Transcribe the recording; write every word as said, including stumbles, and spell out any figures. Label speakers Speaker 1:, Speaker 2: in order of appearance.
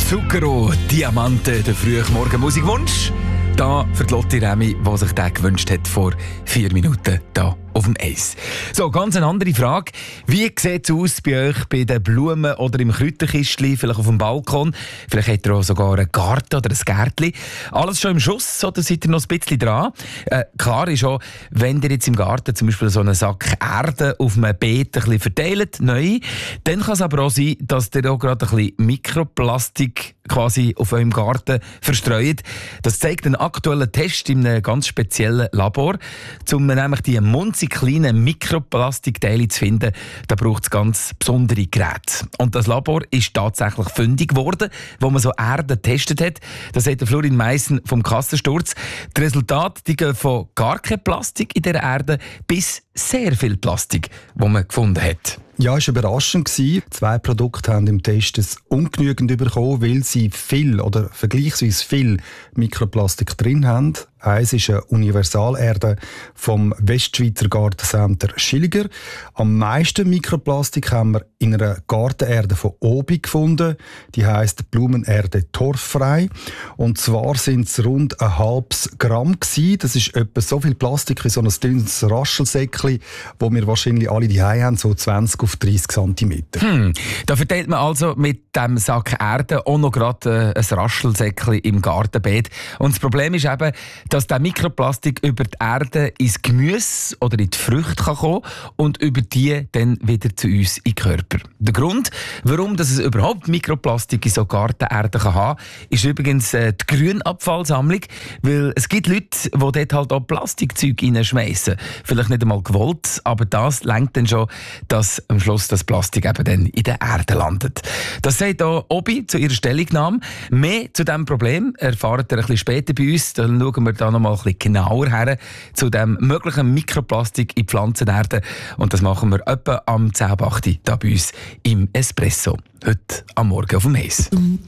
Speaker 1: Zucchero, Diamante, der frühe Morgenmusikwunsch. Da für die Lotti Remi, die sich den gewünscht hat vor vier Minuten da auf dem Eis. So, ganz eine andere Frage. Wie sieht es aus bei euch bei den Blumen oder im Kräuterkistchen, vielleicht auf dem Balkon? Vielleicht habt ihr auch sogar einen Garten oder ein Gärtchen. Alles schon im Schuss oder seid ihr noch ein bisschen dran? Äh, klar ist auch, wenn ihr jetzt im Garten zum Beispiel so einen Sack Erde auf einem Beet ein bisschen verteilt, neu, dann kann es aber auch sein, dass ihr auch gerade ein bisschen Mikroplastik quasi auf eurem Garten verstreut. Das zeigt ein aktueller Test in einem ganz speziellen Labor. Um nämlich die munzig kleinen Mikroplastikteile zu finden, da braucht es ganz besondere Geräte. Und das Labor ist tatsächlich fündig geworden, wo man so Erde getestet hat. Das sagt der Florin Meissen vom Kassensturz. Die Resultate die gehen von gar kein Plastik in der Erde bis sehr viel Plastik, das man gefunden hat.
Speaker 2: Ja, es war überraschend. Zwei Produkte haben im Test es ungenügend bekommen, weil sie viel oder vergleichsweise viel Mikroplastik drin haben. Eins ist eine Universalerde vom Westschweizer Gartencenter Schilliger. Am meisten Mikroplastik haben wir in einer Gartenerde von Obi gefunden. Die heisst Blumenerde torffrei. Und zwar sind es rund ein halbes Gramm gewesen. Das ist etwa so viel Plastik wie so ein dünnes Raschelsäckchen, wo wir wahrscheinlich alle daheim haben, so zwanzig auf dreißig Zentimeter.
Speaker 1: Hm. Da verteilt man also mit dem Sack Erde auch noch gerade äh, ein Raschelsäckchen im Gartenbeet. Und das Problem ist eben, dass der Mikroplastik über die Erde ins Gemüse oder in die Früchte kann kommen und über die dann wieder zu uns in den Körper. Der Grund, warum dass es überhaupt Mikroplastik in so Gartenerde kann haben, ist übrigens äh, die Grünabfallsammlung, weil es gibt Leute, die dort halt auch Plastikzeug reinschmeissen. Vielleicht nicht einmal gewollt, aber das lenkt dann schon, dass am Schluss das Plastik eben dann in der Erde landet. Das sagt auch Obi zu ihrer Stellungnahme. Mehr zu diesem Problem erfahrt ihr ein bisschen später bei uns. Dann schauen wir da noch mal ein bisschen genauer her zu dem möglichen Mikroplastik in Pflanzenerde. Und das machen wir etwa am zehn Uhr acht hier bei uns im Espresso. Heute am Morgen auf dem Eis.